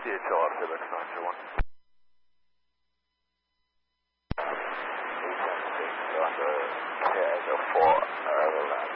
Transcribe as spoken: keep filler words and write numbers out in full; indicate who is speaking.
Speaker 1: D H L out of Quebec nine one. eight seven six on the K S four, uh,